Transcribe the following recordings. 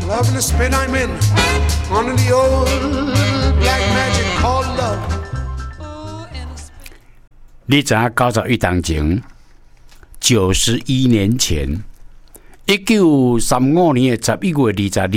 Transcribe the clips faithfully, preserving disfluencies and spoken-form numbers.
Loving the spin I'm in on the old black magic called love。 你知影九十一当前，九十一年前，一九三五年的十一月二十二，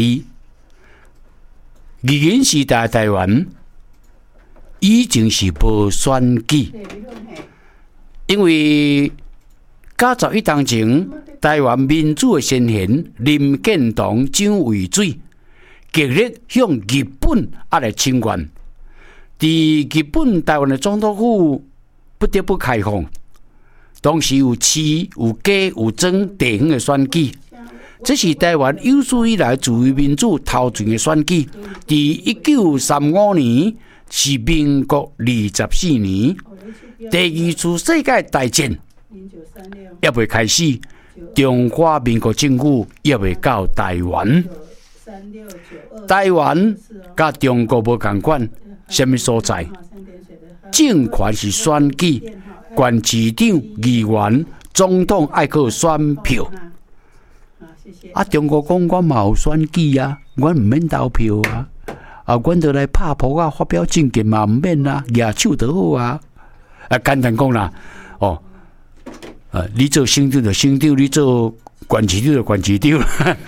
二人时代台湾已经是无选举，因为九十一当前，台湾民主的先贤林建堂、蒋渭水极力向日本啊来请愿，伫日本台湾的总督府不得不开放。当时有市、有街、有庄地方的选举，这是台湾有史以来自由民主头前的选举。伫一九三五年是民国二十四年，第二次世界大战也未开始，中华民国政府也未到台湾。台湾甲中国无同款，什么所在？政权是选举，县市长、议员、总统爱靠选票。啊，中国讲我嘛有选举啊，我唔免投票啊，啊，阮就来拍扑啊，发表政见嘛唔免啊，举手就好啊。啊，简单讲啦，哦，啊，你做省长就省长，你做县市长就县市长，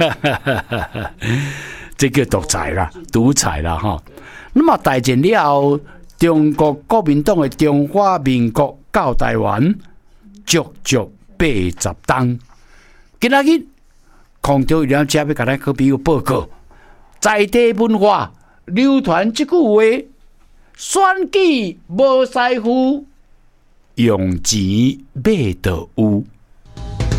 这叫独裁啦，独裁啦哈。那么大战了后，中国国民党的中华民国到台湾足足八十冬。今仔日空中有了遮要甲咱各朋友报告，在地文化流传这句话：选举无师傅，用钱买就有。